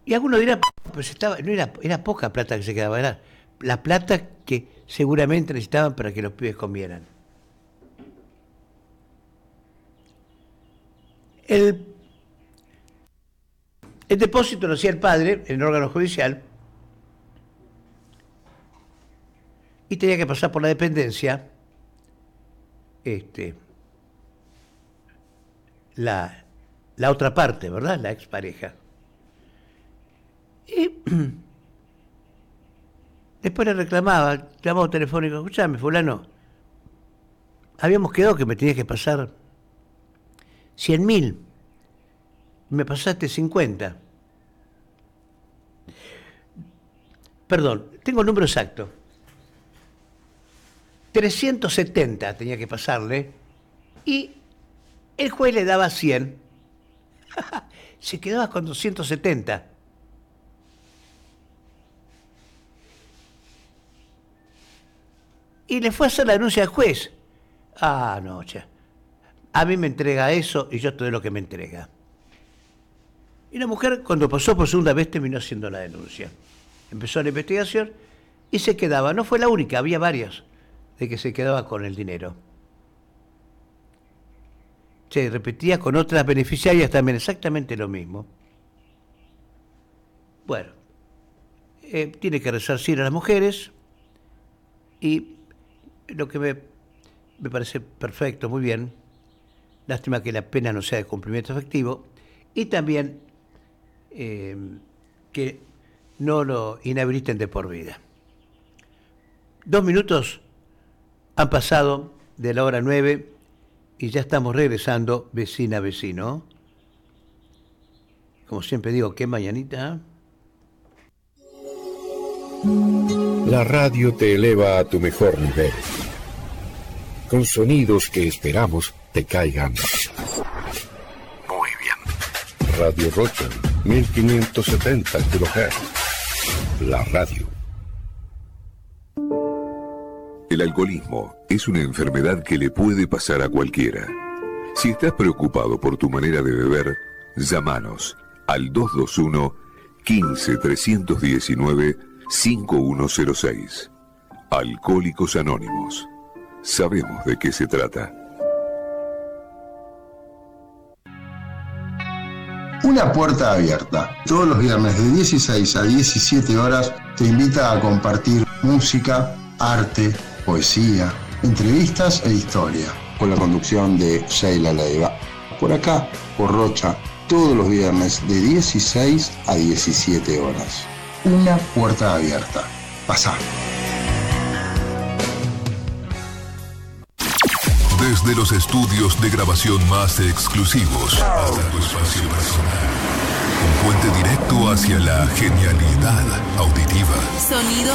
Y alguno dirá, pues era poca plata que se quedaba, era la plata que seguramente necesitaban para que los pibes comieran. El depósito lo hacía el padre en el órgano judicial y tenía que pasar por la dependencia la otra parte, ¿verdad? La expareja. Y después le reclamaba, llamado telefónico, escuchame, fulano, habíamos quedado que me tenías que pasar 100.000, me pasaste 50. Perdón, tengo el número exacto. 370 tenía que pasarle y el juez le daba 100. Se quedaba con 270. Y le fue a hacer la denuncia al juez. Ah, no, ya. A mí me entrega eso y yo te doy lo que me entrega. Y la mujer, cuando pasó por segunda vez, terminó haciendo la denuncia. Empezó la investigación y se quedaba. No fue la única, había varias de que se quedaba con el dinero. Se repetía con otras beneficiarias también exactamente lo mismo. Bueno, tiene que resarcir a las mujeres y lo que me parece perfecto, muy bien. Lástima que la pena no sea de cumplimiento efectivo y también que no lo inhabiliten de por vida. 2 minutos han pasado de la hora 9 y ya estamos regresando vecina a vecino. Como siempre digo, qué mañanita. La radio te eleva a tu mejor nivel, con sonidos que esperamos te caigan muy bien. Radio Rocha, 1570 kHz. La radio. El alcoholismo es una enfermedad que le puede pasar a cualquiera. Si estás preocupado por tu manera de beber, llámanos al 221 15 319 5106. Alcohólicos Anónimos. Sabemos de qué se trata. Una puerta abierta. Todos los viernes de 16 a 17 horas te invita a compartir música, arte, poesía, entrevistas e historia. Con la conducción de Sheila Leiva. Por acá, por Rocha, todos los viernes de 16 a 17 horas. Una puerta abierta. Pasá. Desde los estudios de grabación más exclusivos hasta tu espacio personal. Un puente directo hacia la genialidad auditiva. Sonido